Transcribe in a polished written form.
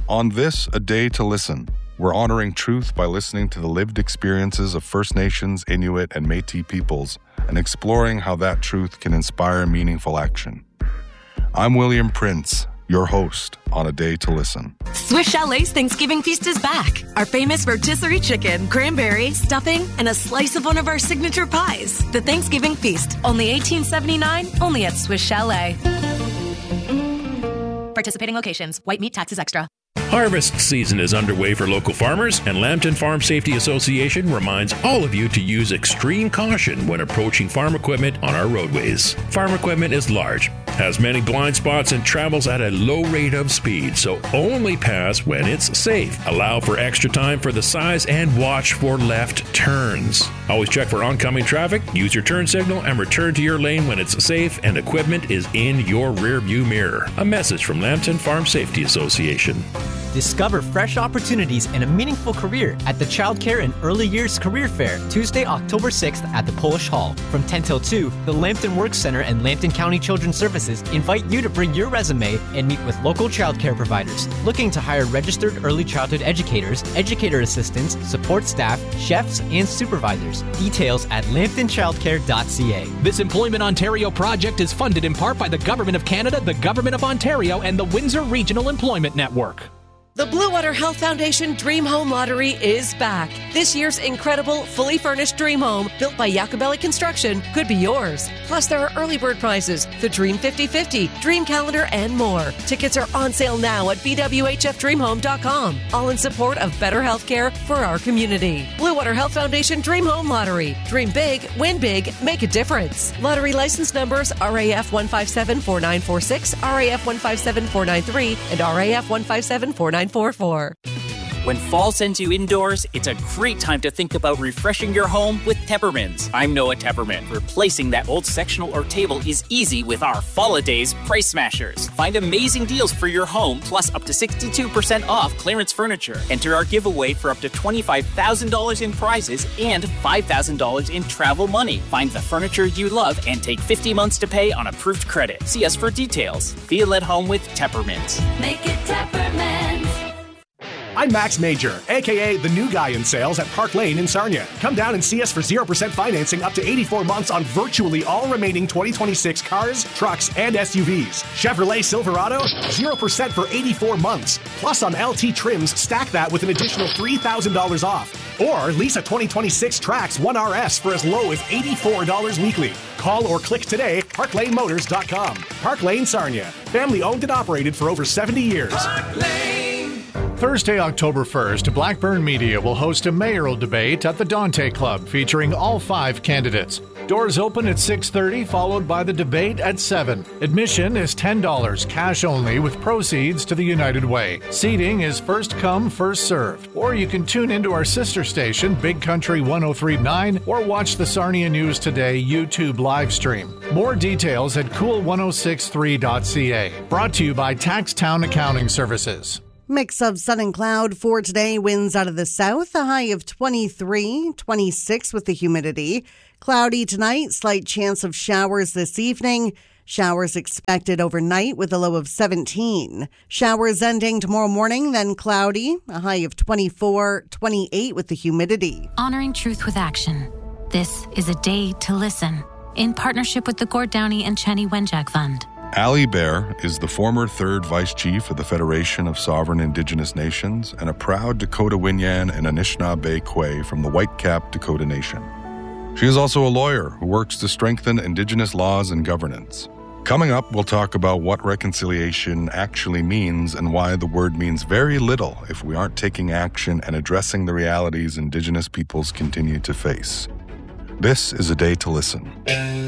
On this, A Day to Listen, we're honoring truth by listening to the lived experiences of First Nations, Inuit, and Métis peoples and exploring how that truth can inspire meaningful action. I'm William Prince, your host on A Day to Listen. Swiss Chalet's Thanksgiving feast is back. Our famous rotisserie chicken, cranberry, stuffing, and a slice of one of our signature pies. The Thanksgiving feast, only $18.79, only at Swiss Chalet. Participating locations. White meat taxes extra. Harvest season is underway for local farmers, and Lambton Farm Safety Association reminds all of you to use extreme caution when approaching farm equipment on our roadways. Farm equipment is large, has many blind spots, and travels at a low rate of speed, so only pass when it's safe. Allow for extra time for the size and watch for left turns. Always check for oncoming traffic, use your turn signal, and return to your lane when it's safe and equipment is in your rearview mirror. A message from Lambton Farm Safety Association. Discover fresh opportunities and a meaningful career at the Child Care and Early Years Career Fair, Tuesday, October 6th at the Polish Hall. From 10 till 2, the Lambton Works Center and Lambton County Children's Services invite you to bring your resume and meet with local child care providers looking to hire registered early childhood educators, educator assistants, support staff, chefs, and supervisors. Details at lambtonchildcare.ca. This Employment Ontario project is funded in part by the Government of Canada, the Government of Ontario, and the Windsor Regional Employment Network. The Blue Water Health Foundation Dream Home Lottery is back. This year's incredible, fully furnished dream home, built by Jacobelli Construction, could be yours. Plus, there are early bird prizes, the Dream 50/50, Dream Calendar, and more. Tickets are on sale now at bwhfdreamhome.com. All in support of better health care for our community. Blue Water Health Foundation Dream Home Lottery. Dream big, win big, make a difference. Lottery license numbers RAF 1574946, RAF 1574993, and RAF 1574944. When fall sends you indoors, it's a great time to think about refreshing your home with Teppermans. I'm Noah Tepperman. Replacing that old sectional or table is easy with our Fall-A-Days Price Smashers. Find amazing deals for your home, plus up to 62% off clearance furniture. Enter our giveaway for up to $25,000 in prizes and $5,000 in travel money. Find the furniture you love and take 50 months to pay on approved credit. See us for details. Feel at home with Teppermans. Make it Teppermans. I'm Max Major, a.k.a. the new guy in sales at Park Lane in Sarnia. Come down and see us for 0% financing up to 84 months on virtually all remaining 2026 cars, trucks, and SUVs. Chevrolet Silverado, 0% for 84 months. Plus on LT trims, stack that with an additional $3,000 off. Or lease a 2026 Trax 1RS for as low as $84 weekly. Call or click today, parklanemotors.com. Park Lane Sarnia, family owned and operated for over 70 years. Park Lane. Thursday, October 1st, Blackburn Media will host a mayoral debate at the Dante Club featuring all 5 candidates. Doors open at 6:30, followed by the debate at 7. Admission is $10, cash only, with proceeds to the United Way. Seating is first come, first served. Or you can tune into our sister station, Big Country 103.9, or watch the Sarnia News Today YouTube live stream. More details at cool1063.ca. Brought to you by Taxtown Accounting Services. Mix of sun and cloud for today. Winds out of the south, a high of 23, 26 with the humidity. Cloudy tonight, slight chance of showers this evening. Showers expected overnight with a low of 17. Showers ending tomorrow morning, then cloudy, a high of 24, 28 with the humidity. Honoring truth with action. This is A Day to Listen, in partnership with the Gord Downey and Cheney Wenjack Fund. Ali Bear is the former 3rd Vice Chief of the Federation of Sovereign Indigenous Nations and a proud Dakota Winyan and Anishinaabe Kwe from the Whitecap Dakota Nation. She is also a lawyer who works to strengthen Indigenous laws and governance. Coming up, we'll talk about what reconciliation actually means and why the word means very little if we aren't taking action and addressing the realities Indigenous peoples continue to face. This is A Day to Listen.